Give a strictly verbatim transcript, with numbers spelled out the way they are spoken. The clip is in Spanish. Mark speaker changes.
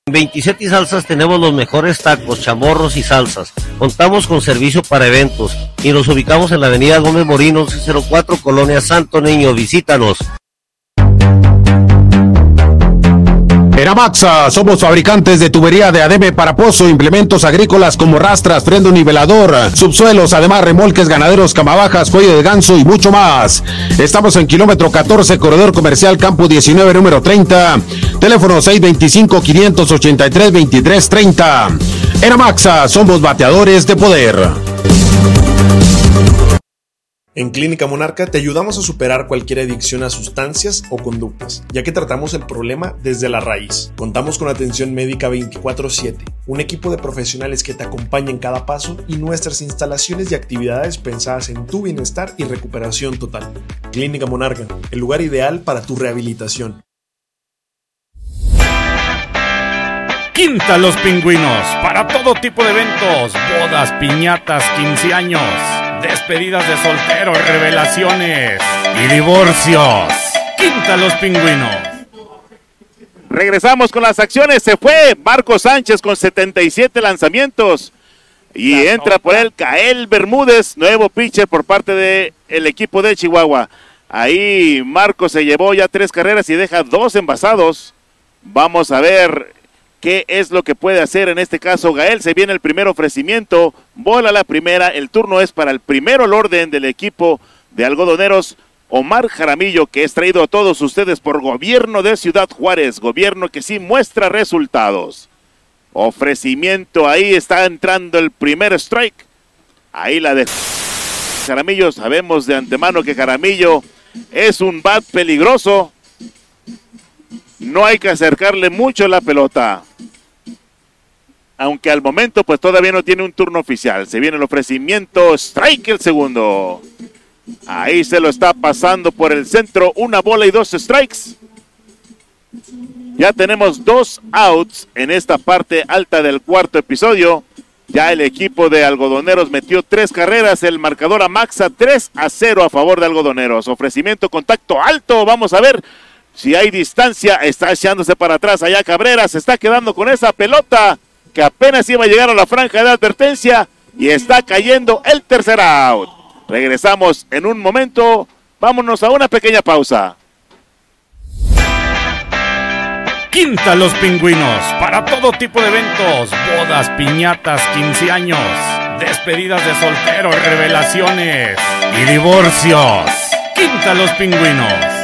Speaker 1: En veintisiete y Salsas tenemos los mejores tacos, chamorros y salsas. Contamos con servicio para eventos y nos ubicamos en la avenida Gómez Morín once cero cuatro, Colonia Santo Niño. Visítanos.
Speaker 2: En Amaxa somos fabricantes de tubería de adebe para pozo, implementos agrícolas como rastras, freno nivelador, subsuelos, además remolques ganaderos, camabajas, cuello de ganso y mucho más. Estamos en kilómetro catorce, corredor comercial Campo diecinueve, número treinta. Teléfono seis dos cinco, cinco ocho tres, dos tres tres cero. En Amaxa somos bateadores de poder.
Speaker 3: En Clínica Monarca te ayudamos a superar cualquier adicción a sustancias o conductas, ya que tratamos el problema desde la raíz. Contamos con atención médica veinticuatro siete, un equipo de profesionales que te acompaña en cada paso y nuestras instalaciones y actividades pensadas en tu bienestar y recuperación total. Clínica Monarca, el lugar ideal para tu rehabilitación.
Speaker 4: Quinta Los Pingüinos, para todo tipo de eventos, bodas, piñatas, quince años, despedidas de soltero, revelaciones y divorcios. Quinta Los Pingüinos.
Speaker 5: Regresamos con las acciones. Se fue Marco Sánchez con setenta y siete lanzamientos y la entra por él Kael Bermúdez, nuevo pitcher por parte del equipo de Chihuahua. Ahí Marco se llevó ya tres carreras y deja dos envasados. Vamos a ver qué es lo que puede hacer en este caso Gael. Se viene el primer ofrecimiento, bola la primera, el turno es para el primero al orden del equipo de algodoneros, Omar Jaramillo, que es traído a todos ustedes por Gobierno de Ciudad Juárez, gobierno que sí muestra resultados. Ofrecimiento, ahí está entrando el primer strike, ahí la de Jaramillo. Sabemos de antemano que Jaramillo es un bat peligroso, no hay que acercarle mucho la pelota, aunque al momento pues todavía no tiene un turno oficial. Se viene el ofrecimiento, strike el segundo, ahí se lo está pasando por el centro, una bola y dos strikes. Ya tenemos dos outs en esta parte alta del cuarto episodio. Ya el equipo de algodoneros metió tres carreras, el marcador amaxa tres a cero a favor de algodoneros. Ofrecimiento, contacto alto, vamos a ver si hay distancia, está echándose para atrás allá Cabrera, se está quedando con esa pelota que apenas iba a llegar a la franja de advertencia y está cayendo el tercer out. Regresamos en un momento, vámonos a una pequeña pausa.
Speaker 4: Quinta Los Pingüinos, para todo tipo de eventos, bodas, piñatas, quince años, despedidas de soltero, revelaciones y divorcios. Quinta Los Pingüinos.